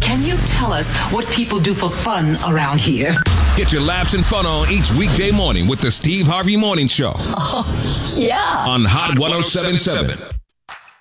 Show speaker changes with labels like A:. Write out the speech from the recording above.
A: Can you tell us what people do for fun around here?
B: Get your laughs and fun on each weekday morning with the Steve Harvey Morning Show.
A: Oh, yeah.
B: On Hot 107.7.